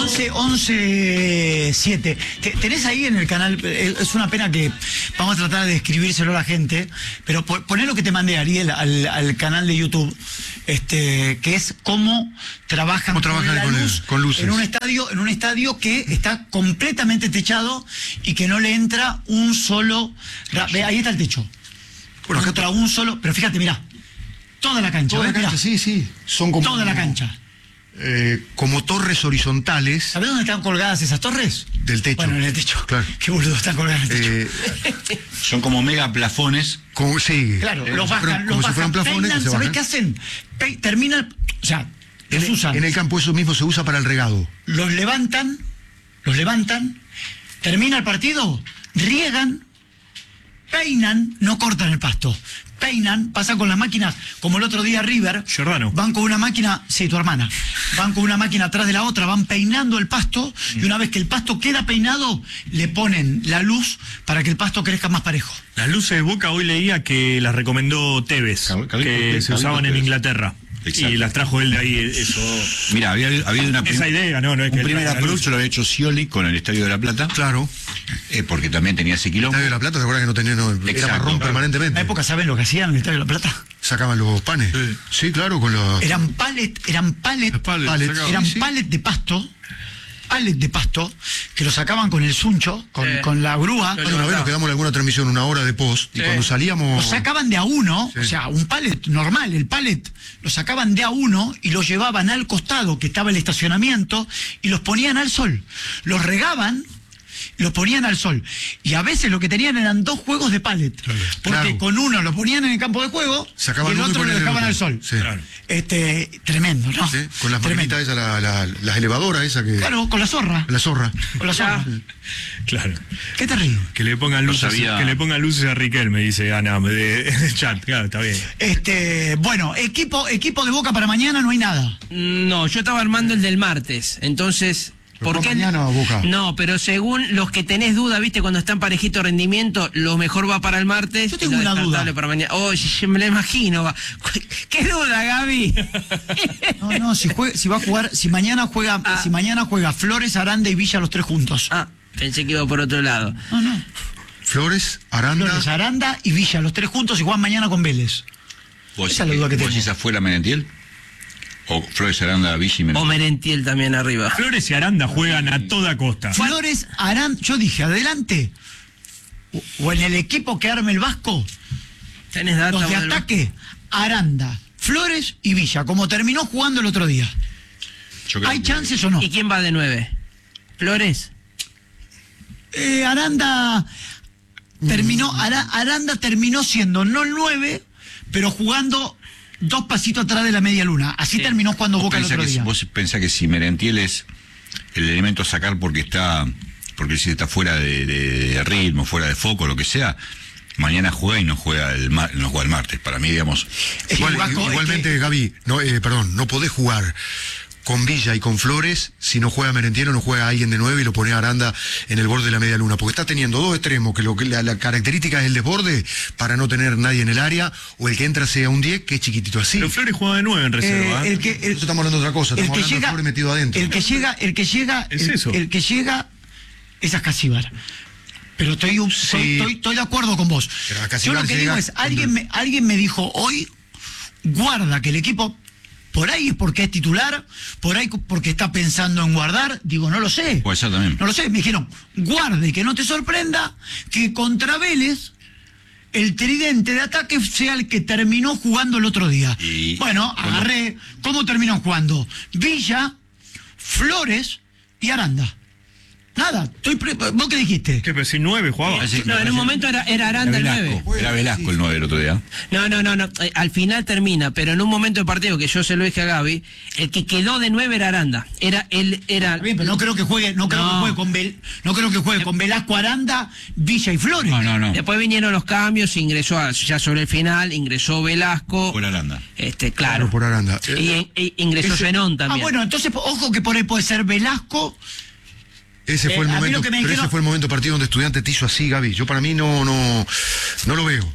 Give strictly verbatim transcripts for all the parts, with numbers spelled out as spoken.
once, once, siete. Tenés ahí en el canal, es una pena que vamos a tratar de describírselo a la gente, pero poné lo que te mandé, Ariel, al, al canal de YouTube, este, que es cómo trabajan, ¿Cómo trabajan con, la con, luz el, con luces en un estadio, en un estadio que está completamente techado y que no le entra un solo. Ve, ahí está el techo. Bueno, acá entra un solo, pero fíjate, mirá, toda la cancha. Toda la cancha, mirá, sí, sí. Son como, toda la cancha. Eh, como torres horizontales. ¿Sabés dónde están colgadas esas torres? Del techo. Bueno, en el techo. Claro. Qué boludo, están colgadas en el techo. Eh, Son como mega plafones. Como, sí. Claro, eh, los como si bajan, fueran- los como si fueran bajan, plafones. peinan, que se ¿sabés bajan. qué hacen? Pe terminan, o sea, los En, usan. en el campo eso mismo se usa para el regado. Los levantan, los levantan, termina el partido, riegan, peinan, no cortan el pasto, peinan, pasan con las máquinas, como el otro día River, Giordano. van con una máquina, sí, tu hermana, van con una máquina atrás de la otra, van peinando el pasto, y una vez que el pasto queda peinado, le ponen la luz para que el pasto crezca más parejo. Las luces de Boca hoy leía que las recomendó Tevez, Cal- Cal- que Cal- se usaban en Tevez. Inglaterra. Exacto. Y las trajo él de ahí, eso. Mira, había, había una Esa idea, no, no es que un primer la- la approach luz- lo había hecho Scioli con el Estadio de La Plata, Claro. eh, porque también tenía ese quilombo. Estadio de La Plata, ¿te acuerdas que no tenía, no, era Exacto, marrón claro. En permanentemente? la época, ¿saben lo que hacían en el Estadio de La Plata? Sacaban los panes. Sí. Sí, claro, con los. Eran palet, eran palet, Palet, palet, sacaban, eran sí, sí. palet de pasto, palet de pasto, que lo sacaban con el suncho, con, Eh. con la grúa, Bueno, una vez nos quedamos en alguna transmisión una hora de post y Sí. cuando lo salíamos. sacaban de a uno, Sí. o sea, un palet normal, el palet, lo sacaban de a uno y lo llevaban al costado, que estaba el estacionamiento, y los ponían al sol. Los regaban, los ponían al sol. Y a veces lo que tenían eran dos juegos de palet. Porque Claro. con uno lo ponían en el campo de juego Sacaban y el uno y otro lo ponían el dejaban otro. al sol. Sí. Claro. Este, tremendo, ¿no? Sí, con las Tremendo. maquinitas esas, la, la- las elevadoras esas que. Claro, con la zorra. La zorra. Con la zorra. Claro. ¿Qué te ríes? Que le pongan No luces, sabía. que le pongan luces a Riquel, me dice Ana de, de chat. Claro, está bien. Este, bueno, equipo, equipo de Boca para mañana no hay nada. No, yo estaba armando el del martes, entonces... Pero ¿Por no qué? mañana, Boca. No, pero según los que tenés duda, viste, cuando está en parejito rendimiento, lo mejor va para el martes. Yo tengo y lo una descartable duda. para mañana. Oh, yo me la imagino. va. ¿Qué duda, Gaby? No, no, si juega, si va a jugar, si mañana juega, Ah. si mañana juega Flores, Aranda y Villa los tres juntos. Ah, pensé que iba por otro lado. No, no. Flores, Aranda. Flores, Aranda y Villa los tres juntos y juegan mañana con Vélez. ¿Vos Esa es la duda que vos tengo. decís afuera Merentiel? ¿O Flores Aranda, Villa y O Merentiel? Merentiel también arriba. Flores y Aranda juegan a toda costa. Flores, Aranda, yo dije, adelante. O, o en el equipo que arme el Vasco, ¿Tenés data? los de vos del- ataque, Aranda, Flores y Villa, como terminó jugando el otro día. Yo creo ¿Hay que- chances o no? ¿Y quién va de nueve? ¿Flores? Eh, Aranda terminó, Ara- Aranda terminó siendo no el nueve, pero jugando dos pasitos atrás de la media luna. Así Sí. terminó jugando ¿Vos Boca el pensás otro que, día. vos pensás que si Merentiel es el elemento a sacar porque está porque si está fuera de, de- de ritmo, fuera de foco, lo que sea, mañana juega y no juega el mar- no juega el martes? Para mí, digamos, Es que Igual- el Vasco, es igualmente, que- Gaby, no, eh, perdón, no podés jugar con Villa y con Flores si no juega Merentiel o no juega alguien de nueve y lo pone a Aranda en el borde de la media luna, porque está teniendo dos extremos, que lo que la, la característica es el desborde para no tener nadie en el área, o el que entra sea un diez, que es chiquitito así. Pero Flores juega de nueve en reserva. eh, ¿eh? el que, el- Eso estamos hablando de otra cosa, el estamos que hablando de llega, Flores metido adentro. el que llega, el que llega, Es el, eso. el que llega es Ascasíbar. Pero estoy, un- estoy, Sí. estoy, estoy de acuerdo con vos. Pero Yo Ascasíbar lo que llega digo es, alguien cuando- me, alguien me dijo hoy, guarda que el equipo, por ahí es porque es titular, por ahí porque está pensando en guardar, digo, no lo sé. puede ser también. No lo sé, me dijeron, guarde, que no te sorprenda que contra Vélez el tridente de ataque sea el que terminó jugando el otro día. Y- Bueno, ¿Cómo? agarré, ¿cómo terminó jugando? Villa, Flores y Aranda. Nada, estoy pre- ¿vos qué dijiste? ¿Qué, pero si nueve jugaba? Parece- No, en un momento era, era Aranda el nueve. Velasco, era Velasco el nueve el otro día. No, no, no, no. eh, al final termina, pero en un momento de partido que yo se lo dije a Gaby, el que quedó de nueve era Aranda. Era él, era. Está bien, pero no creo que juegue, no creo No. que juegue con Vel- no creo que juegue con Velasco, Aranda, Villa y Flores. No, no, no. Después vinieron los cambios, ingresó a- ya sobre el final, ingresó Velasco. Por Aranda. Este, claro. por Aranda. Y, Eh, y ingresó ese- Zenón Ah, también. bueno, entonces ojo que por ahí puede ser Velasco. Ese fue el Eh, a mí momento, lo que me pero dijeron- ese fue el momento partido donde Estudiante te hizo así, Gaby. Yo para mí no, no, no lo veo.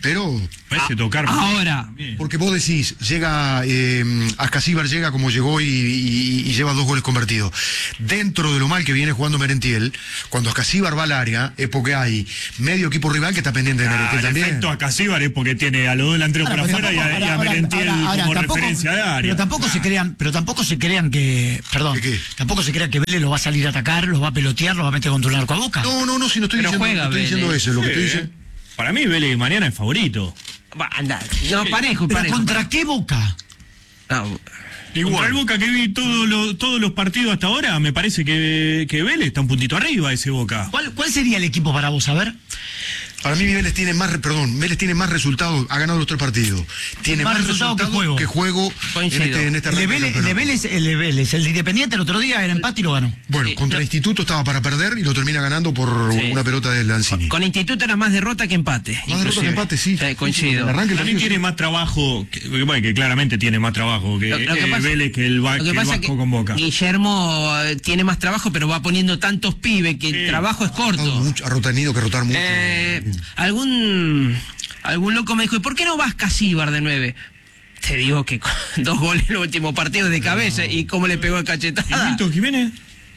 pero... Parece tocar. Ahora, Porque vos decís, llega, eh, Ascasíbar llega como llegó y, y- y lleva dos goles convertidos. Dentro de lo mal que viene jugando Merentiel, cuando Ascasíbar va al área, es porque hay medio equipo rival que está pendiente de Ah, Merentiel el también. efecto a Casíbar es porque tiene a los dos delanteros por Ahora, pero afuera y a, tampoco- y a ahora- Merentiel ahora- ahora, como tampoco- referencia de área. Pero tampoco se crean, pero tampoco se crean que, perdón, ¿Qué qué? tampoco se crean que Vélez lo va a salir a atacar, lo va a pelotear, lo va a meter contra un arco a Boca. No, no, no, si no estoy Pero diciendo, juega no estoy diciendo Vélez. eso, lo que Sí, estoy eh. diciendo... Para mí Vélez mañana es favorito. va, anda. No, parejo, ¿Pero parejo. contra qué Boca? No, Contra el Boca que vi todo lo- todos los partidos hasta ahora, me parece que, que Vélez está un puntito arriba ese Boca. ¿Cuál, ¿Cuál sería el equipo para vos? A ver. Para mí Vélez tiene más, re- perdón, Vélez tiene más resultados, ha ganado los tres partidos. Tiene Más más, resultados resultados que juego. que juego en Coincido. este, en este El de, arranque del Vélez, el de campeonato. Vélez, el de Vélez, el de Independiente el otro día era empate y lo ganó. Bueno, Sí, contra no- Instituto estaba para perder y lo termina ganando por Sí. una pelota de Lanzini. con Instituto era más derrota que empate. Más derrota inclusive. que empate, sí. coincido. El arranque del Para mí partido, tiene sí. más trabajo, que, bueno, que claramente tiene más trabajo que, Lo- lo que eh, pasa- Vélez que el, va- Lo que que el pasa es Vasco que con Boca. Guillermo eh, tiene más trabajo, pero va poniendo tantos pibes que el Sí. trabajo es Ha, corto. mucho, ha tenido que rotar mucho. Eh, algún algún loco me dijo, ¿y por qué no vas Casíbar de nueve? Te digo que con dos goles en los últimos partidos de cabeza y cómo le pegó el ¿Y cachetada. Milton Jiménez?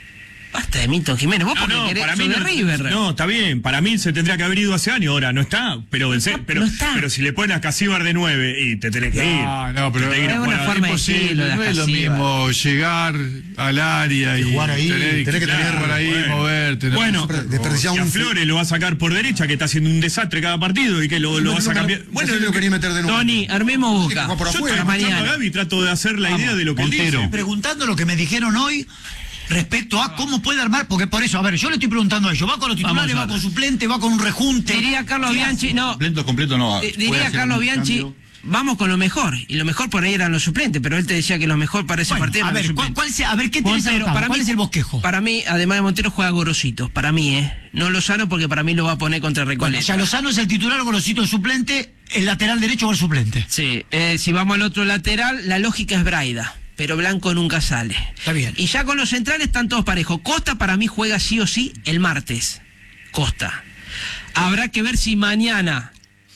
Basta de Milton Jiménez, vos No, porque no, querés para sos mí de no, River. no, está bien, para mí se tendría que haber ido hace años, ahora no está, pero en serio, pero, no está. pero si le pones a Casíbar de nueve y te tenés que ir. No, no, pero te tenés que ir es a una jugar a- forma de imposible, decirlo, de no es lo Ascasíbar. mismo llegar al área y jugar ahí, tener, tenés que claro, tener- jugar ahí, bueno. moverte. ¿no? Bueno, Desperdiciar y a un- Flores lo va a sacar por derecha, que está haciendo un desastre cada partido y que lo, lo No, vas a no, cambiar. no, Bueno, no, lo quería meter de nuevo. Tony, armemos Sí, que Boca. juega por yo afuera, estoy para escuchando a mañana. Gaby y trato de hacer la idea de lo que él Montero. dice. Preguntando lo que me dijeron hoy respecto a cómo puede armar, porque por eso, a ver, yo le estoy preguntando a ellos, va con los titulares, Vamos a va ver. con suplente, va con un rejunte. Diría Carlos ¿Qué Bianchi, no, Completo, completo no. di- puede diría hacer Carlos un Bianchi, cambio. vamos con lo mejor. Y lo mejor por ahí eran los suplentes, pero él te decía que lo mejor para ese Bueno, partido a eran ver, los ¿cuál, suplentes. cuál sea- a ver, ¿qué tenés Montero, anotado? para ¿Cuál mí- es el bosquejo? Para mí, además de Montero, juega Gorosito. Para mí, ¿eh? No Lozano porque para mí lo va a poner contra Bueno, Recoleta. o sea, Lozano es el titular, Gorosito el suplente, el lateral derecho o el suplente. Sí, eh, si vamos al otro lateral, la lógica es Braida, pero Blanco nunca sale. Está bien. Y ya con los centrales están todos parejos. Costa para mí juega sí o sí el martes. Costa. Habrá que ver si mañana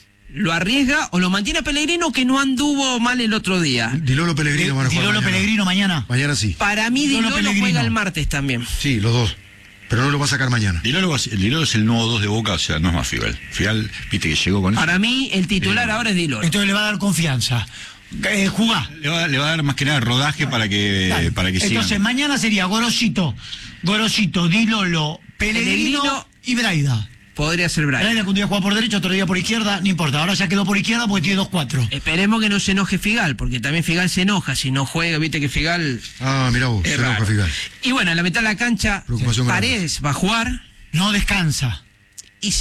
lo arriesga o lo mantiene a Pellegrino, que no anduvo mal el otro día. Dilolo Pellegrino van a jugar Dilolo mañana. Pellegrino mañana. Mañana sí. Para mí Dilolo Dilolo Pellegrino. juega el martes también. Sí, los dos. Pero no lo va a sacar mañana. Dilolo, va a ser- Dilolo es el nuevo dos de Boca, o sea, no es más Figal. Figal, viste que llegó con eso. Para mí el titular ahora es Dilolo. Entonces le va a dar confianza. Eh, jugá. Le va, le va a dar más que nada rodaje para que, Dale. para que Entonces sigan. mañana sería Gorosito, Gorosito, Dilolo, Pellegrino, Pellegrino. y Braida. Podría ser Braida. Braida que un día juega por derecha, otro día por izquierda, no importa. Ahora ya quedó por izquierda porque tiene dos cuatro. Esperemos que no se enoje Figal, porque también Figal se enoja si no juega, viste que Figal Ah, mirá vos, es se enoja raro. Figal. Y bueno, en la mitad de la cancha, Preocupación grande. Paredes va a jugar, No descansa. y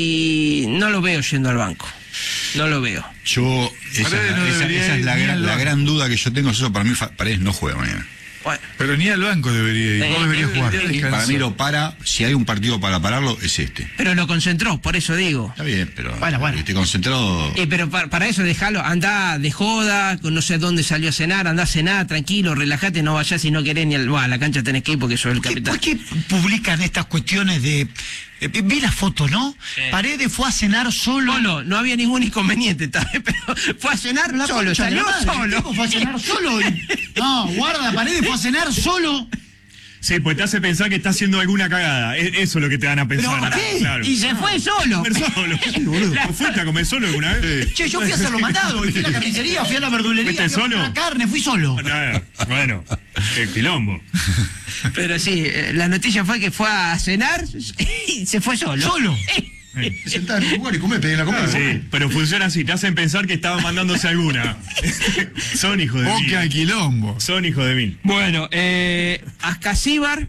si no lo veo yendo al banco, no lo veo. Yo, esa, Paredes no esa- debería esa es ir la, ni gran, al la banco. gran duda que yo tengo. Eso para mí, Fa- Paredes no juega mañana. Bueno, Pero ni al banco debería ir. Eh, No debería eh, jugar. eh, descansar. Para mí lo para, si hay un partido para pararlo, es este. pero lo concentró, por eso digo. Está bien, pero Bueno, bueno. esté concentrado. Eh, pero para, para eso déjalo, anda de joda, no sé dónde salió a cenar, anda a cenar, tranquilo, relájate, no vayas si no querés ni al, bueno, a la cancha tenés que ir porque sos el ¿Qué- capitán. ¿Por qué publican estas cuestiones de... eh, vi la foto, ¿no? Paredes fue a cenar solo. Solo, no había ningún inconveniente, tal vez, pero fue a cenar La solo, concha de salió la madre, el solo. tipo fue a cenar solo. y- No, guarda, Paredes fue a cenar solo. Sí, pues te hace pensar que está haciendo alguna cagada. E- Eso es lo que te van a ¿Pero pensar. qué? Claro. Y se fue solo. Comer solo. ¿No fuiste a comer solo alguna vez? Che, yo fui a hacer lo mandado, y fui a la carnicería, fui a la verdulería, ¿Fuiste fui a comprar solo? carne, fui solo. No, bueno, qué quilombo. Pero sí, eh, la noticia fue que fue a cenar y se fue solo. Solo. Sentá en un lugar y comé, pedí la comida. Sí, pero funciona así, te hacen pensar que estaban mandándose alguna. Son hijos de Boque al mil. quilombo. Son hijos de mil. Bueno, eh, Ascasíbar,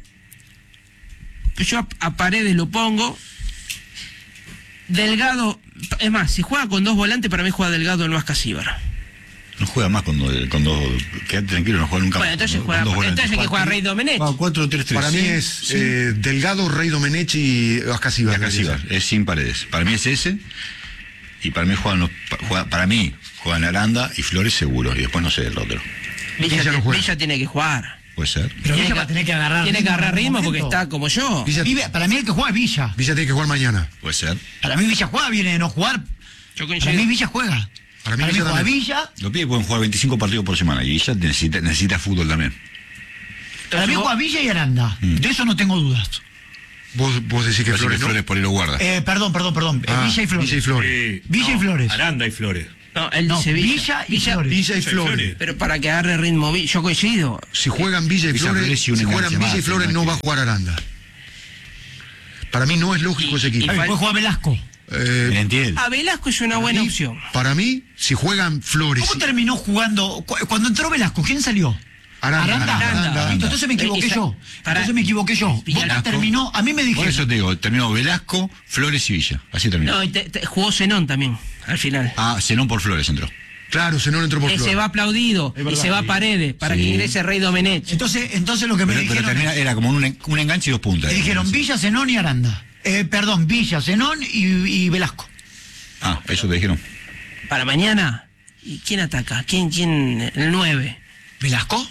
yo a, a Paredes lo pongo. Delgado, es más, si juega con dos volantes, para mí juega Delgado, no Ascasíbar. No juega más cuando, cuando quédate tranquilo, no juega nunca Bueno, más. entonces Con juega, dos volantes. entonces que juega Rey Domenech. Va, cuatro tres tres. Para mí Sí, es sí. eh, Delgado, Rey Domenech y Ascasíbar. Y Ascasíbar, es sin Paredes. Para mí es ese. Y para mí juegan los, pa- juega- para mí juegan Aranda y Flores seguro. Y después no sé el otro. Villa, Villa no ti- juega. Villa tiene que jugar. Puede ser. Pero tiene Villa va a tener que agarrar Tiene que ritmo agarrar en algún ritmo porque momento. está como yo. Villa, Vive- para mí el que juega es Villa. Villa tiene que jugar mañana. Puede ser. Para mí Villa juega, viene de no jugar Yo Para coincido. mí Villa juega. Para mí Para mí Villa juega también. Villa. Los pibes pueden jugar veinticinco partidos por semana y ella necesita, necesita fútbol también. Para mí vos- juega Villa y Aranda. Mm. De eso no tengo dudas. Vos, vos decís que Así Flores, que ¿no? Flores por ahí lo guarda. Eh, perdón, perdón, perdón. Eh, Ah, Villa y Flores. Villa y Flores. Eh, Villa y Flores. Aranda y Flores. No, él No, dice Villa. Villa y Flores. Villa y Villa y Flores. Flores. Pero para que agarre ritmo, Vi- yo coincido. Si juegan Villa y Villa Flores, Flores y un si enganche juegan Villa y más, Flores un no va a enganche. jugar Aranda. Para mí no es lógico Y- ese y equipo. Ay, fal- puede jugar Velasco. Eh, Merentiel. A Velasco es una buena y opción. Para mí, si juegan Flores. ¿Cómo terminó jugando? Cu- Cuando entró Velasco, ¿quién salió? Aranda. Aranda. Aranda. Listo, entonces me equivoqué Esa- yo. para- Entonces me equivoqué yo. Villa- Boca terminó, a mí me Por dijeron. eso te digo, terminó Velasco, Flores y Villa. Así terminó. No, y te- te- jugó Zenón también, al final. Ah, Zenón por Flores entró. Claro, se no entró por Que Flores. se va aplaudido y se va a Paredes para Sí. que ingrese Rey Domenech. Entonces, entonces lo que me Pero, pero dijeron. termina- era como un, en- un enganche y dos puntas. me dijeron Villa, Zenón y Aranda. Eh, perdón, Villa, Zenón y, y Velasco. Ah, eso te dijeron. Para mañana, ¿y quién ataca? ¿Quién, quién? El nueve. ¿Velasco?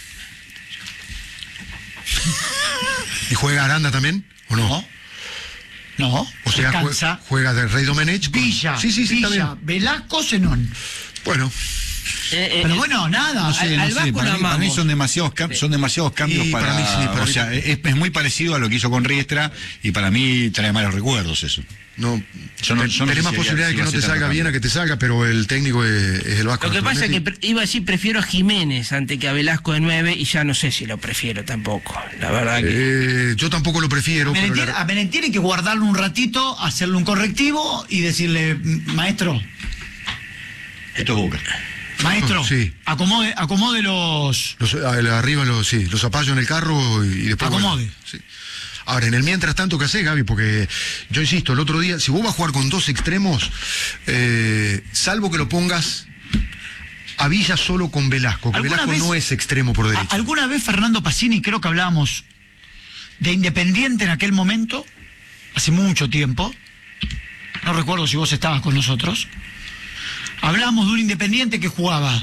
¿Y juega Aranda también? ¿O no? No. No. O sea, jue- descansa. juega de Rey Domenech. con- Villa. Sí, sí, sí, Villa, está bien. Velasco, Zenón. Bueno, Eh, eh, Pero eh, bueno, nada. No sé, Al- no al sé, Vasco para, lo mí, para mí amamos. son demasiados, cam- son demasiados cambios Y para, para mí sí, para o mí- sea, es, es muy parecido a lo que hizo con Riestra y para mí trae malos recuerdos eso. no, Yo no- te- yo no tenés sé más si posibilidad de si que va no a te ser salga tanto bien a cambio. que te salga, pero el técnico es, es el Vasco. Lo que pasa es que Naturalmente. pre- iba a decir prefiero a Jiménez antes que a Velasco de nueve y ya no sé si lo prefiero tampoco. La verdad que... Eh, yo tampoco lo prefiero. pero Merentiel- la- a Merentiel hay que guardarlo un ratito, hacerle un correctivo y decirle, "M- maestro, Esto es Boca. maestro, Sí. acomode, acomode los... Los, a- el- arriba los, sí, los zapallos en el carro y, y después. Acomode. bueno, sí. Ahora, en el mientras tanto, ¿qué haces, Gaby? Porque yo insisto, el otro día, si vos vas a jugar con dos extremos, eh, salvo que lo pongas a Villa solo con Velasco, que ¿Alguna Velasco vez- no es extremo por A- derecha. ¿Alguna vez Fernando Pacini, creo que hablábamos de Independiente en aquel momento, hace mucho tiempo, no recuerdo si vos estabas con nosotros, hablábamos de un Independiente que jugaba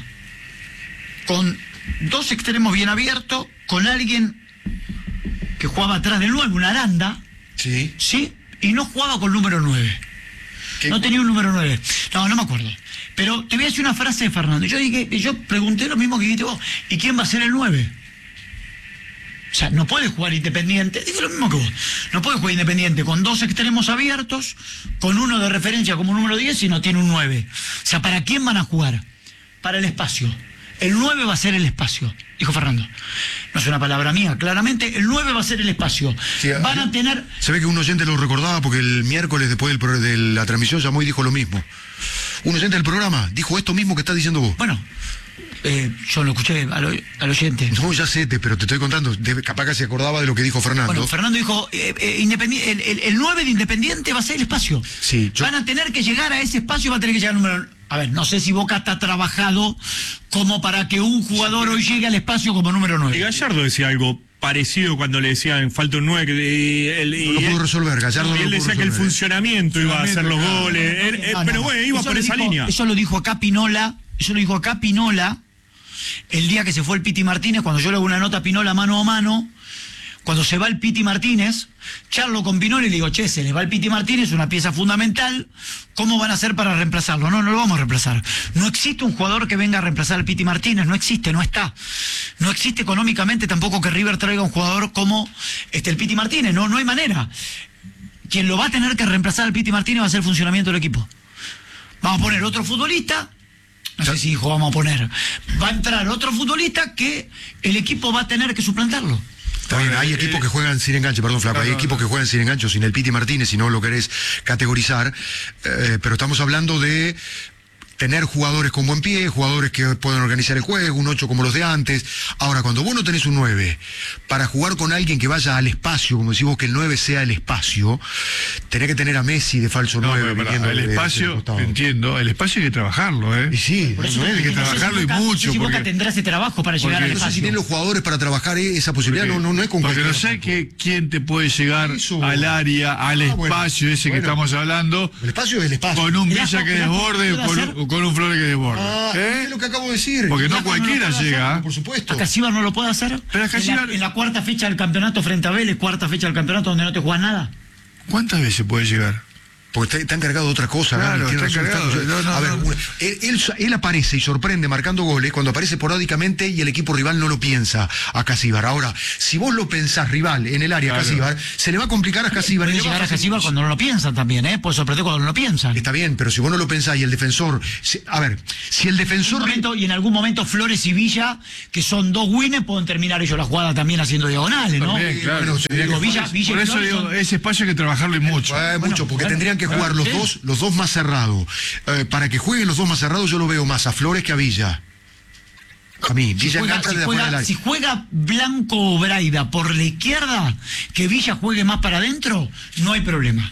con dos extremos bien abiertos, con alguien que jugaba atrás del nueve, una Aranda, Sí. ¿sí? Y no jugaba con número nueve. ¿Qué? No tenía un número nueve. No, no me acuerdo. Pero te voy a decir una frase de Fernando. Yo dije, yo pregunté lo mismo que dijiste vos. ¿Y quién va a ser el nueve? O sea, no puede jugar Independiente. Dije lo mismo que vos. No puede jugar Independiente con dos extremos abiertos, con uno de referencia como número diez y no tiene un nueve. O sea, ¿para quién van a jugar? Para el espacio. El nueve va a ser el espacio, dijo Fernando. No es una palabra mía, claramente. El nueve va a ser el espacio. Sí, Van a yo- tener... Se ve que un oyente lo recordaba porque el miércoles después del pro- de la transmisión llamó y dijo lo mismo. Un oyente del programa dijo esto mismo que estás diciendo vos. Bueno, eh, yo lo escuché al, o- al oyente. No, ya sé, te- pero te estoy contando. Debe- capaz que se acordaba de lo que dijo Fernando. Bueno, Fernando dijo, eh, eh, independi- el, el, el nueve de Independiente va a ser el espacio. Sí, yo- Van a tener que llegar a ese espacio y va a tener que llegar el número... A ver, no sé si Boca está trabajado como para que un jugador hoy llegue al espacio como número Y nueve. Gallardo decía algo parecido cuando le decían falta un nueve. Que, y él- y No lo él- pudo resolver, Gallardo no, y no él lo pudo decía que el resolver. funcionamiento iba a hacer los goles. Él- él- No, no, pero no. bueno, iba Eso por lo esa dijo- línea. Eso lo dijo acá Pinola, eso lo dijo acá Pinola, el día que se fue el Piti Martínez, cuando yo le hago una nota a Pinola mano a mano, cuando se va el Piti Martínez, charlo con Pinola y le digo, che, se le va el Piti Martínez, una pieza fundamental, ¿cómo van a hacer para reemplazarlo? No, no lo vamos a reemplazar. No existe un jugador que venga a reemplazar al Piti Martínez, no existe, no está. No existe económicamente tampoco que River traiga un jugador como este, el Piti Martínez, no, no hay manera. Quien lo va a tener que reemplazar al Piti Martínez va a ser el funcionamiento del equipo. Vamos a poner otro futbolista, no sé si dijo vamos a poner, va a entrar otro futbolista que el equipo va a tener que suplantarlo. Está bien, hay Eh, equipos eh, que juegan sin enganche, perdón, Flaco, no, hay no, equipos no. que juegan sin enganche, sin el Piti Martínez, si no lo querés categorizar, eh, pero estamos hablando de tener jugadores con buen pie, jugadores que pueden organizar el juego, un ocho como los de antes. Ahora, cuando vos no tenés un nueve, para jugar con alguien que vaya al espacio, como decís vos, que el nueve sea el espacio, tenés que tener a Messi de falso No, nueve. pero pará, viniendo el de- del espacio, costado. entiendo, el espacio hay que trabajarlo, ¿eh? Y sí, Por eso no te es digo, que no sé si trabajarlo y Boca- no sé mucho, si Boca porque- tendrá ese trabajo para llegar porque- al Entonces, si espacio. tienen los jugadores para trabajar esa posibilidad, no, no, no es con Porque no cualquiera sé tampoco. que, quién te puede llegar Eso. al área, al Ah, bueno. espacio ese que Bueno. estamos hablando, El espacio es el espacio. con un Velasco, Villa que Velasco, desborde ¿puede o con, hacer? un- o con un Flores que desborde. Ah, ¿Eh? es lo que acabo de decir. Porque no Velasco no lo cualquiera puede llega. hacer, Por supuesto. ¿A Casíbar no lo puede hacer? Pero a en, Casíbar- la, en la cuarta fecha del campeonato frente a Vélez, cuarta fecha del campeonato donde no te juegas nada. ¿Cuántas veces puede llegar? porque está, está encargado de otra cosa. Claro, Gaby, tiene está razón, encargado. está- No, no, a ver, no. una- él, él, él aparece y sorprende marcando goles cuando aparece esporádicamente y el equipo rival no lo piensa a Casíbar. Ahora, si vos lo pensás rival en el área Claro. Casíbar, se le va a complicar a Casíbar. Puede y le va llegar a facilitar- Casíbar cuando no lo piensan también, ¿eh? Puede sorprender cuando no lo piensan. Está bien, pero si vos no lo pensás y el defensor... si- a ver, si el En defensor... un momento- y en algún momento Flores y Villa, que son dos winners, pueden terminar ellos la jugada también haciendo diagonales, ¿no? También, claro. Bueno, se diría Digo, que Villa, Flores- Villa y Por eso Flores digo, son- ese espacio hay que trabajarlo y mucho. Eh, Bueno, mucho, porque bueno, tendrían que claro, jugar los sí. dos, los dos más cerrados. Eh, para que jueguen los dos más cerrados, yo lo veo más a Flores que a Villa. A mí, Si Villa juega, engancha si de afuera del juega- área. si juega Blanco o Braida por la izquierda, que Villa juegue más para adentro, no hay problema.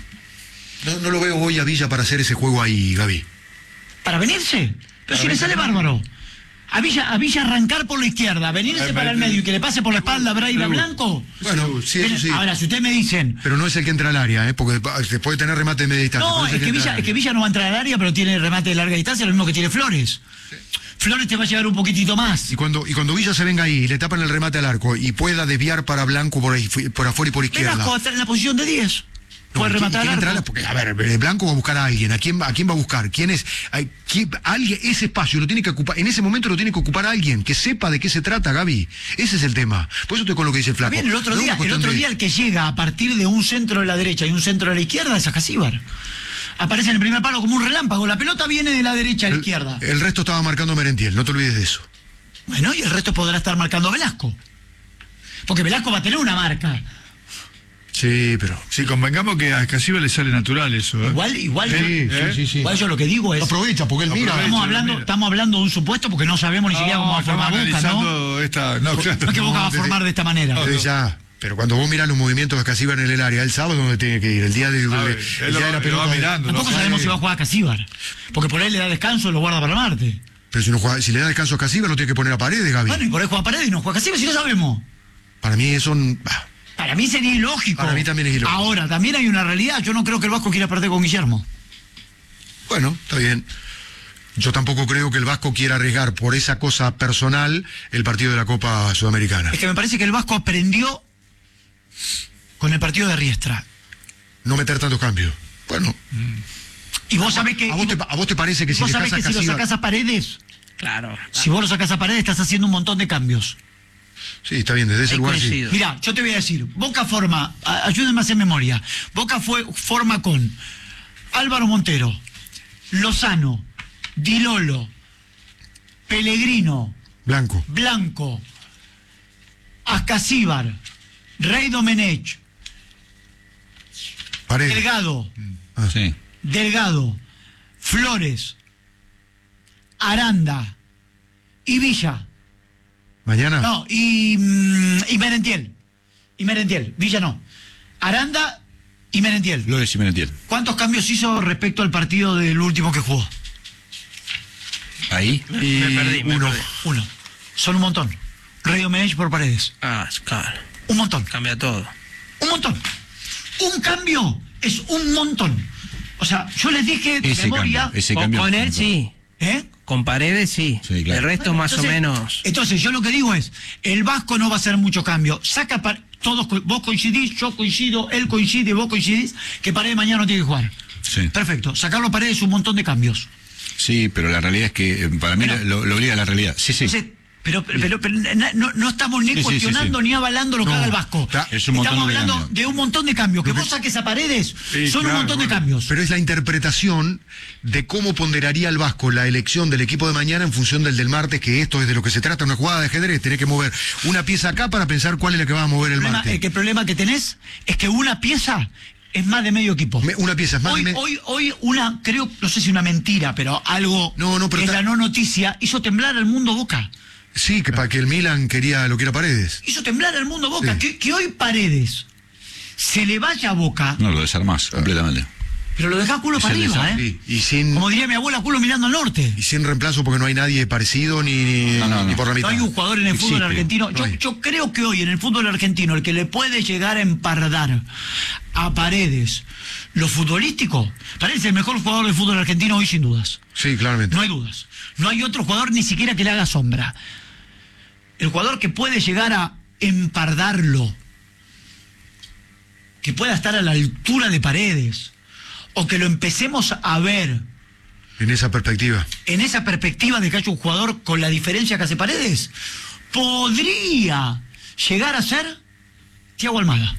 No, no lo veo hoy a Villa para hacer ese juego ahí, Gaby. ¿Para venirse? Pero si le sale bárbaro. A Villa, a Villa arrancar por la izquierda, venirse Ay, para el pero- medio y que le pase por la espalda a Braida Seguro. Blanco. Bueno, sí, eso sí. Ahora, si ustedes me dicen, Pero no es el que entra al área, ¿eh? Porque se puede tener remate de media distancia. no, pero es que, el Villa, entra al es que área. Villa no va a entrar al área, pero tiene remate de larga distancia, lo mismo que tiene Flores. Flores te va a llevar un poquitito más. Y cuando, y cuando Villa se venga ahí y le tapan el remate al arco y pueda desviar para Blanco por, ahí, por afuera y por izquierda. Velasco va a estar en la posición de diez. No, Puede ¿y quién- rematar quién al entra arco. al- Porque, a ver, eh, Blanco va a buscar a alguien. ¿A quién, va- a quién va a buscar? ¿Quién es? Ay, quién- alguien, ese espacio lo tiene que ocupar. En ese momento lo tiene que ocupar alguien que sepa de qué se trata, Gaby. Ese es el tema. Por eso estoy con lo que dice el flaco. Bien, el otro No es día, una el cuestión otro de- día el que llega a partir de un centro de la derecha y un centro de la izquierda es a Casíbar. Aparece en el primer palo como un relámpago. La pelota viene de la derecha a la izquierda. El resto estaba marcando Merentiel, no te olvides de eso. Bueno, y el resto podrá estar marcando Velasco. Porque Velasco va a tener una marca. Sí, pero. Sí, convengamos que a Casíbar le sale natural eso. ¿eh? Igual, igual, Sí, ¿eh? sí, sí, sí. igual yo lo que digo es. Aprovecha, porque él mira. Aprovecha. Estamos hablando, mira. estamos hablando de un supuesto porque no sabemos ni siquiera cómo va a estamos formar Boca, ¿no? analizando esta... No, claro. No es que Boca va a desde- formar de esta manera. Desde ya. Pero cuando vos mirás los movimientos de Casíbar en el área, el sábado donde tiene que ir, el día de, A el ver, día él lo- de la lo pelota. va mirando, Tampoco ¿no? sabemos si va a jugar a Casíbar. Porque por ahí le da descanso y lo guarda para Marte. Pero si, no juega- si le da descanso a Casíbar, lo tiene que poner a Paredes, Gaby. Bueno, y por ahí juega Paredes y no juega Casíbar, si no sabemos. Para mí eso. bah, Para mí sería ilógico. Para mí también es ilógico. Ahora, también hay una realidad. Yo no creo que el Vasco quiera perder con Guillermo. Bueno, está bien. Yo tampoco creo que el Vasco quiera arriesgar por esa cosa personal el partido de la Copa Sudamericana. Es que me parece que el Vasco aprendió con el partido de Riestra. No meter tantos cambios. Bueno, Y vos sabés que. ¿a vos te, a vos te parece que si vos dejás sabés a que si lo Casíbar- sacás a Paredes, Claro. si vos lo sacás a Paredes, estás haciendo un montón de cambios. Sí, está bien, desde ese Ahí lugar sí. coincido. Mira, yo te voy a decir, Boca forma, a- ayúdenme a hacer memoria, Boca fue, forma con Álvaro Montero, Lozano, Di Lolo, Pellegrino, Blanco. Blanco, Ascasíbar, Rey Domenech, Paredes. Delgado, Sí. Delgado, Flores, Aranda y Villa. Mañana. No, y, mm, y Merentiel. Y Merentiel. Villa no. Aranda y Merentiel. Flores y Merentiel. ¿Cuántos cambios hizo respecto al partido del último que jugó? Ahí. Y Me perdí, me uno. perdí. Uno. Son un montón. Radio Menech por Paredes. Ah, claro. Un montón. Cambia todo. Un montón. Un cambio es un montón. O sea, yo les dije de Ese memoria. cambio. Ese Con, cambio. con él sí. ¿Eh? Con Paredes sí. Sí, claro. El resto Bueno, más entonces- o menos. Entonces, yo lo que digo es, el Vasco no va a hacer mucho cambio. Saca pa- todos, co- vos coincidís, yo coincido, él coincide, vos coincidís, que Paredes mañana no tiene que jugar. Sí. Perfecto. Sacarlo a Paredes es un montón de cambios. Sí, pero la realidad es que eh, para mí Bueno. lo, lo obliga a la realidad. Sí, sí. Entonces, pero, pero, pero- pero na- no, no estamos ni Sí, sí, sí, cuestionando sí. ni avalando lo que No, haga el Vasco. está- es un montón Estamos de hablando cambios. de un montón de cambios. Que vos saques a Paredes Sí, son un claro, montón de bueno. cambios. Pero es la interpretación de cómo ponderaría el Vasco la elección del equipo de mañana en función del del martes, que esto es de lo que se trata, una jugada de ajedrez, tenés que mover una pieza acá para pensar cuál es la que va a mover el El problema, martes. el que- el problema que tenés es que una pieza es más de medio equipo. Me- una pieza es más hoy, de me- hoy, hoy una, creo, no sé si una mentira, pero algo No, no, pero que es está- la no noticia, hizo temblar al mundo Boca. Sí, que para que el Milan quería lo que era Paredes. Hizo temblar al mundo Boca. Sí. Que, que hoy Paredes se le vaya a Boca, No, lo desarmás completamente. pero lo deja culo Es para el arriba, ¿eh? Sí, y sin Como diría mi abuela, culo mirando al norte. y sin reemplazo porque no hay nadie parecido ni, ni, No, no, ni no. por la No mitad. hay un jugador en el fútbol Existe. argentino. No Yo, hay. yo creo que hoy en el fútbol argentino el que le puede llegar a empardar a Paredes lo futbolístico, Paredes es el mejor jugador del fútbol argentino hoy sin dudas. Sí, claramente. No hay dudas. No hay otro jugador ni siquiera que le haga sombra. El jugador que puede llegar a empardarlo, que pueda estar a la altura de Paredes, o que lo empecemos a ver En esa perspectiva. en esa perspectiva de que haya un jugador con la diferencia que hace Paredes, podría llegar a ser Thiago Almada.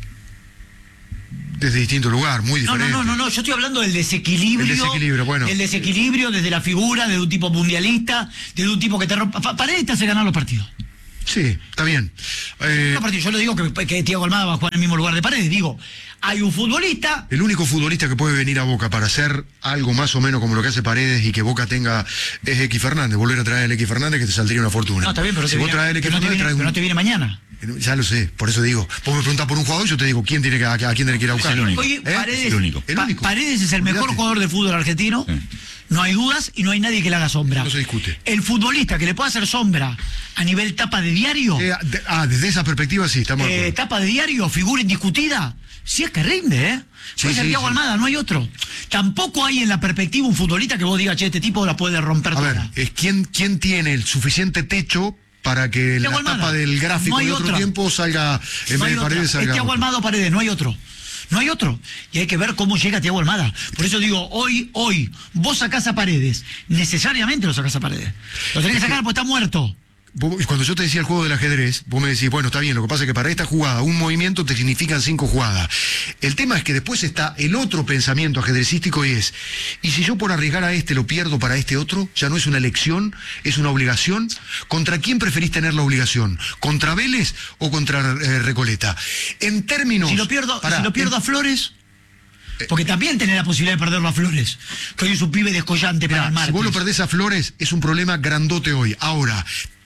Desde distinto lugar, muy No, diferente. no, no, no, no, yo estoy hablando del desequilibrio. El desequilibrio, bueno. El desequilibrio desde la figura, de un tipo mundialista, de un tipo que te rompa. Pa- Paredes te hace ganar los partidos. Sí, está bien. Eh, Los partidos. Yo no digo que, que Thiago Almada va a jugar en el mismo lugar de Paredes, digo, hay un futbolista. el único futbolista que puede venir a Boca para hacer algo más o menos como lo que hace Paredes y que Boca tenga es X Fernández. Volver a traer a X Fernández que te saldría una fortuna. No, está bien, pero, si te vos viene, traes a X pero no, te Fernández, viene, traes pero un... no te viene mañana. Ya lo sé, por eso digo. Vos me preguntás por un jugador y yo te digo, ¿quién tiene que, a, a quién tiene que ir a buscar? el único. Oye, ¿Eh? Paredes, Es el único. El Pa- único. Paredes es el mejor Olvídate. jugador de fútbol argentino. Sí. No hay dudas y no hay nadie que le haga sombra. No se discute. El futbolista que le pueda hacer sombra a nivel tapa de diario, Eh, de- ah, desde esa perspectiva sí, estamos de eh, acuerdo. tapa de diario, figura indiscutida, sí es que rinde, ¿eh? Sí, Puede ser sí, Thiago sí. Almada, no hay otro. Tampoco hay en la perspectiva un futbolista que vos digas, che, este tipo la puede romper A toda. ver, es quién, quién tiene el suficiente techo para que Thiago la Almada. tapa del gráfico No hay de otro otra. tiempo salga, en No vez hay de otra. Paredes Es salga Thiago otro. Almada o Paredes, no hay otro. No hay otro. Y hay que ver cómo llega Thiago Almada. Por eso digo, hoy, hoy, vos sacás a Paredes. Necesariamente lo sacás a Paredes. Lo tenés que sacar porque está muerto. Vos- Cuando yo te decía el juego del ajedrez, vos me decís, bueno, está bien, lo que pasa es que para esta jugada, un movimiento te significan cinco jugadas. El tema es que después está el otro pensamiento ajedrecístico y es, ¿y si yo por arriesgar a este lo pierdo para este otro? Ya no es una elección, es una obligación. ¿Contra quién preferís tener la obligación? ¿Contra Vélez o contra eh, Recoleta? En términos... Si lo pierdo, Pará, si lo pierdo en- a Flores, porque también tenés la posibilidad de perderlo a Flores, que hoy es un pibe descollante Mirá, para el martes. si vos lo perdés a Flores, es un problema grandote hoy. Ahora,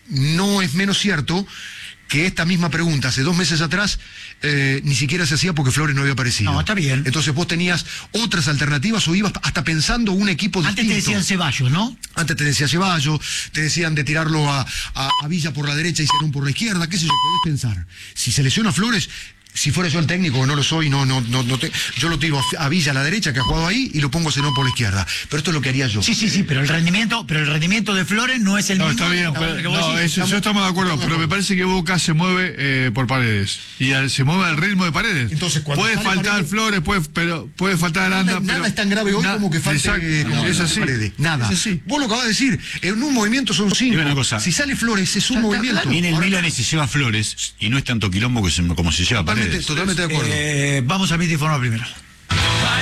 no es menos cierto que esta misma pregunta hace dos meses atrás eh, ni siquiera se hacía porque Flores no había aparecido. No, está bien. Entonces vos tenías otras alternativas o ibas hasta pensando un equipo Antes distinto. te decían Ceballos, ¿no? Antes te decía Ceballos, te decían de tirarlo a, a, a Villa por la derecha y Cerón por la izquierda, qué sé yo, podés pensar. Si se lesiona Flores, si fuera yo el técnico, no lo soy, no, no, no, no te, yo lo tiro a, a Villa a la derecha, que ha jugado ahí, y lo pongo a Cerón por la izquierda. Pero esto es lo que haría yo. Sí, sí, sí, pero el rendimiento, pero el rendimiento de Flores no es el No, mismo. está bien, que pero- vos no, decís. eso, yo estamos de acuerdo, pero me parece que Boca se mueve eh, por Paredes. Y al- se mueve al ritmo de Paredes. Entonces, cuando puede sale faltar Paredes- Flores, puede, pero, puede faltar Aranda. Nada, nada pero, es tan grave hoy na- como que falte Exacto, eh, como es que así. Paredes. Nada. Es así. Vos lo acabas de decir, en un movimiento son cinco. Dime una cosa. Si sale Flores es un Ya está, movimiento. claro. Viene el Ahora, Milan y se lleva Flores, y no es tanto quilombo que se- como se lleva totalmente, Paredes. totalmente de acuerdo. Eh, vamos a mi informe primero.